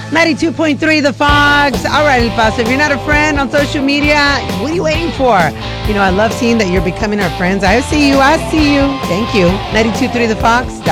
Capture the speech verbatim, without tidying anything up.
ninety-two point three The Fox. All right, El Paso. If you're not a friend on social media, what are you waiting for? You know, I love seeing that you're becoming our friends. I see you. I see you. Thank you. ninety-two point three The Fox.